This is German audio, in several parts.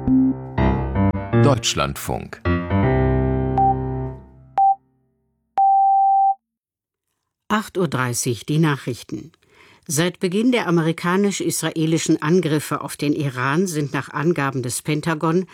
Deutschlandfunk. (8:30 Uhr) die Nachrichten. Seit Beginn der amerikanisch-israelischen Angriffe auf den Iran sind nach Angaben des Pentagon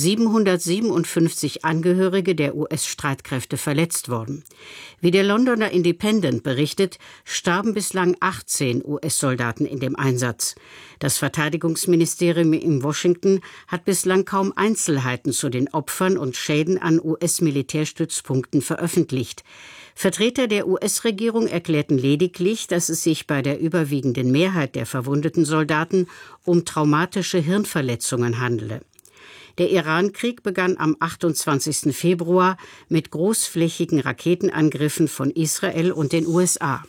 757 Angehörige der US-Streitkräfte verletzt worden. Wie der Londoner Independent berichtet, starben bislang 18 US-Soldaten in dem Einsatz. Das Verteidigungsministerium in Washington hat bislang kaum Einzelheiten zu den Opfern und Schäden an US-Militärstützpunkten veröffentlicht. Vertreter der US-Regierung erklärten lediglich, dass es sich bei der überwiegenden Mehrheit der verwundeten Soldaten um traumatische Hirnverletzungen handele. Der Iran-Krieg begann am 28. Februar mit großflächigen Raketenangriffen von Israel und den USA.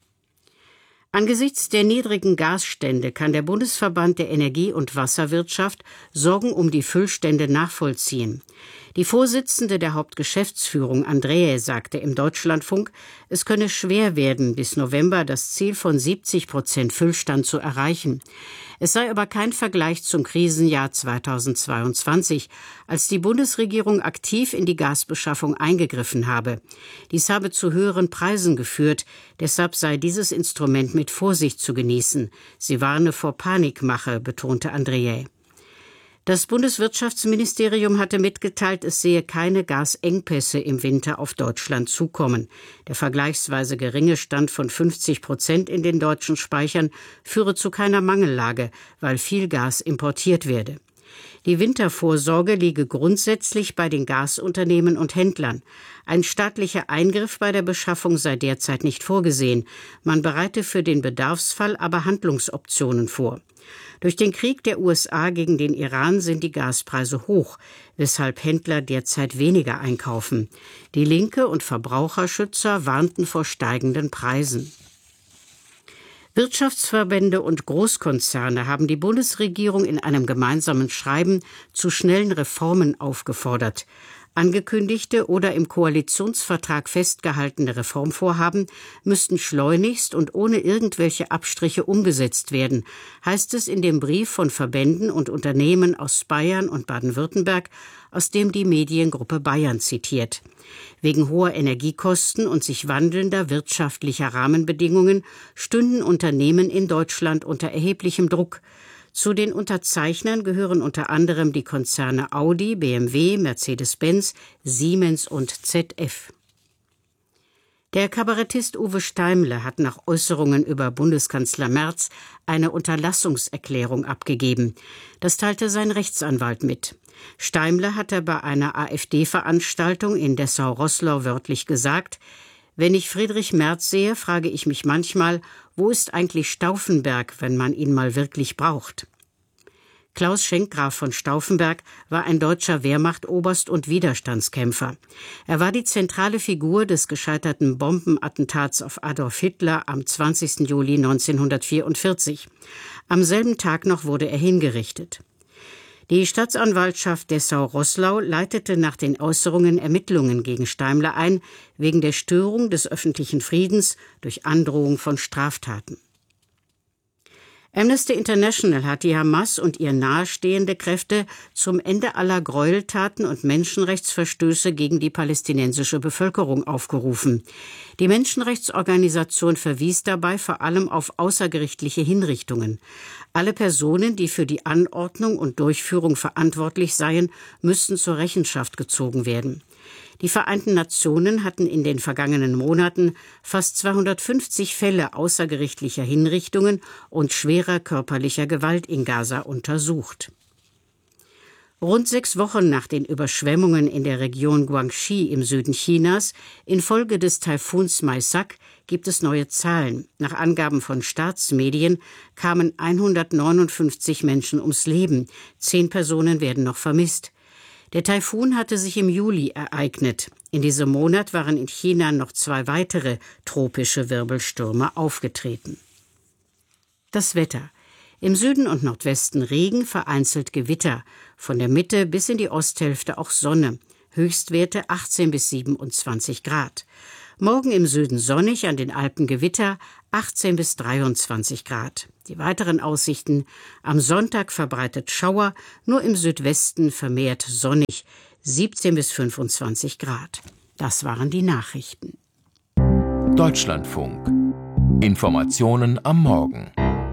Angesichts der niedrigen Gasstände kann der Bundesverband der Energie- und Wasserwirtschaft Sorgen um die Füllstände nachvollziehen. Die Vorsitzende der Hauptgeschäftsführung, Andreae, sagte im Deutschlandfunk, es könne schwer werden, bis November das Ziel von 70% Füllstand zu erreichen. Es sei aber kein Vergleich zum Krisenjahr 2022, als die Bundesregierung aktiv in die Gasbeschaffung eingegriffen habe. Dies habe zu höheren Preisen geführt, deshalb sei dieses Instrument mit Vorsicht zu genießen. Sie warne vor Panikmache, betonte Andreae. Das Bundeswirtschaftsministerium hatte mitgeteilt, es sehe keine Gasengpässe im Winter auf Deutschland zukommen. Der vergleichsweise geringe Stand von 50% in den deutschen Speichern führe zu keiner Mangellage, weil viel Gas importiert werde. Die Wintervorsorge liege grundsätzlich bei den Gasunternehmen und Händlern. Ein staatlicher Eingriff bei der Beschaffung sei derzeit nicht vorgesehen. Man bereite für den Bedarfsfall aber Handlungsoptionen vor. Durch den Krieg der USA gegen den Iran sind die Gaspreise hoch, weshalb Händler derzeit weniger einkaufen. Die Linke und Verbraucherschützer warnten vor steigenden Preisen. Wirtschaftsverbände und Großkonzerne haben die Bundesregierung in einem gemeinsamen Schreiben zu schnellen Reformen aufgefordert. Angekündigte oder im Koalitionsvertrag festgehaltene Reformvorhaben müssten schleunigst und ohne irgendwelche Abstriche umgesetzt werden, heißt es in dem Brief von Verbänden und Unternehmen aus Bayern und Baden-Württemberg, aus dem die Mediengruppe Bayern zitiert. Wegen hoher Energiekosten und sich wandelnder wirtschaftlicher Rahmenbedingungen stünden Unternehmen in Deutschland unter erheblichem Druck. Zu den Unterzeichnern gehören unter anderem die Konzerne Audi, BMW, Mercedes-Benz, Siemens und ZF. Der Kabarettist Uwe Steimle hat nach Äußerungen über Bundeskanzler Merz eine Unterlassungserklärung abgegeben. Das teilte sein Rechtsanwalt mit. Steimle hatte bei einer AfD-Veranstaltung in Dessau-Roßlau wörtlich gesagt: Wenn ich Friedrich Merz sehe, frage ich mich manchmal, wo ist eigentlich Stauffenberg, wenn man ihn mal wirklich braucht? Klaus Schenk Graf von Stauffenberg war ein deutscher Wehrmachtoberst und Widerstandskämpfer. Er war die zentrale Figur des gescheiterten Bombenattentats auf Adolf Hitler am 20. Juli 1944. Am selben Tag noch wurde er hingerichtet. Die Staatsanwaltschaft Dessau-Roßlau leitete nach den Äußerungen Ermittlungen gegen Steimle ein, wegen der Störung des öffentlichen Friedens durch Androhung von Straftaten. Amnesty International hat die Hamas und ihr nahestehende Kräfte zum Ende aller Gräueltaten und Menschenrechtsverstöße gegen die palästinensische Bevölkerung aufgerufen. Die Menschenrechtsorganisation verwies dabei vor allem auf außergerichtliche Hinrichtungen. Alle Personen, die für die Anordnung und Durchführung verantwortlich seien, müssten zur Rechenschaft gezogen werden. Die Vereinten Nationen hatten in den vergangenen Monaten fast 250 Fälle außergerichtlicher Hinrichtungen und schwerer körperlicher Gewalt in Gaza untersucht. Rund 6 Wochen nach den Überschwemmungen in der Region Guangxi im Süden Chinas infolge des Taifuns Maisak gibt es neue Zahlen. Nach Angaben von Staatsmedien kamen 159 Menschen ums Leben. 10 Personen werden noch vermisst. Der Taifun hatte sich im Juli ereignet. In diesem Monat waren in China noch 2 weitere tropische Wirbelstürme aufgetreten. Das Wetter. Im Süden und Nordwesten Regen, vereinzelt Gewitter. Von der Mitte bis in die Osthälfte auch Sonne. Höchstwerte 18 bis 27 Grad. Morgen im Süden sonnig, an den Alpen Gewitter, 18 bis 23 Grad. Die weiteren Aussichten: am Sonntag verbreitet Schauer, nur im Südwesten vermehrt sonnig, 17 bis 25 Grad. Das waren die Nachrichten. Deutschlandfunk. Informationen am Morgen.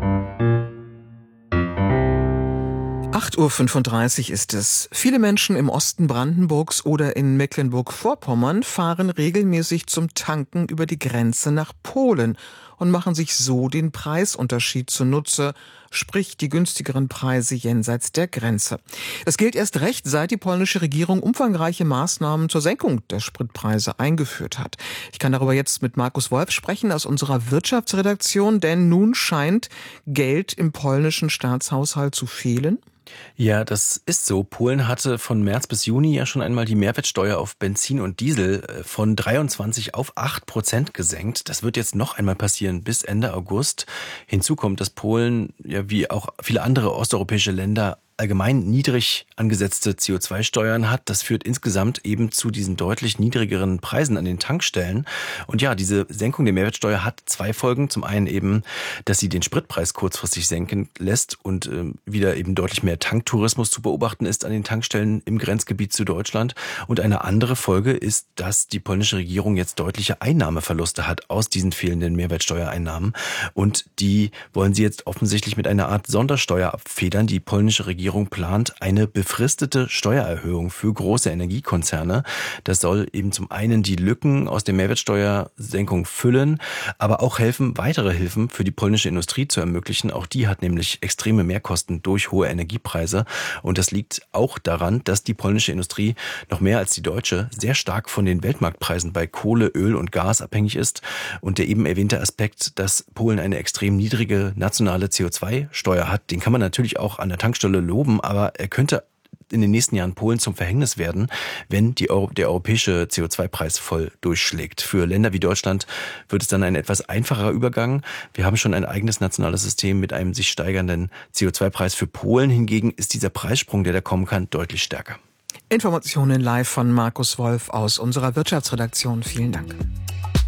8:35 Uhr ist es. Viele Menschen im Osten Brandenburgs oder in Mecklenburg-Vorpommern fahren regelmäßig zum Tanken über die Grenze nach Polen und machen sich so den Preisunterschied zunutze, sprich die günstigeren Preise jenseits der Grenze. Das gilt erst recht, seit die polnische Regierung umfangreiche Maßnahmen zur Senkung der Spritpreise eingeführt hat. Ich kann darüber jetzt mit Markus Wolf sprechen aus unserer Wirtschaftsredaktion, denn nun scheint Geld im polnischen Staatshaushalt zu fehlen. Ja, das ist so. Polen hatte von März bis Juni ja schon einmal die Mehrwertsteuer auf Benzin und Diesel von 23 auf 8% gesenkt. Das wird jetzt noch einmal passieren bis Ende August. Hinzu kommt, dass Polen, ja wie auch viele andere osteuropäische Länder, allgemein niedrig angesetzte CO2-Steuern hat. Das führt insgesamt eben zu diesen deutlich niedrigeren Preisen an den Tankstellen. Und ja, diese Senkung der Mehrwertsteuer hat zwei Folgen. Zum einen eben, dass sie den Spritpreis kurzfristig senken lässt und wieder eben deutlich mehr Tanktourismus zu beobachten ist an den Tankstellen im Grenzgebiet zu Deutschland. Und eine andere Folge ist, dass die polnische Regierung jetzt deutliche Einnahmeverluste hat aus diesen fehlenden Mehrwertsteuereinnahmen. Und die wollen sie jetzt offensichtlich mit einer Art Sondersteuer abfedern. Die polnische Regierung plant eine befristete Steuererhöhung für große Energiekonzerne. Das soll eben zum einen die Lücken aus der Mehrwertsteuersenkung füllen, aber auch helfen, weitere Hilfen für die polnische Industrie zu ermöglichen. Auch die hat nämlich extreme Mehrkosten durch hohe Energiepreise. Und das liegt auch daran, dass die polnische Industrie noch mehr als die deutsche sehr stark von den Weltmarktpreisen bei Kohle, Öl und Gas abhängig ist. Und der eben erwähnte Aspekt, dass Polen eine extrem niedrige nationale CO2-Steuer hat, den kann man natürlich auch an der Tankstelle loben, aber er könnte in den nächsten Jahren Polen zum Verhängnis werden, wenn der europäische CO2-Preis voll durchschlägt. Für Länder wie Deutschland wird es dann ein etwas einfacherer Übergang. Wir haben schon ein eigenes nationales System mit einem sich steigernden CO2-Preis. Für Polen hingegen ist dieser Preissprung, der da kommen kann, deutlich stärker. Informationen live von Markus Wolf aus unserer Wirtschaftsredaktion. Vielen Dank.